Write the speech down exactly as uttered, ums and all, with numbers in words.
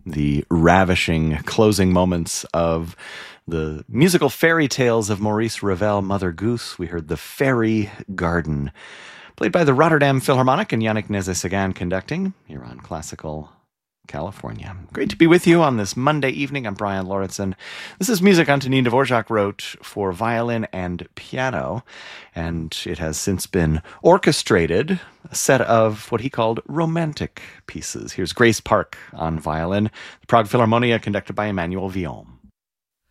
the ravishing closing moments of the musical fairy tales of Maurice Ravel, Mother Goose. We heard The Fairy Garden, played by the Rotterdam Philharmonic and Yannick Nézet-Séguin conducting here on Classical California. Great to be with you on this Monday evening. I'm Brian Lauritsen. This is music Antonin Dvorak wrote for violin and piano, and it has since been orchestrated, a set of what he called romantic pieces. Here's Grace Park on violin, the Prague Philharmonia conducted by Emmanuel Villaume.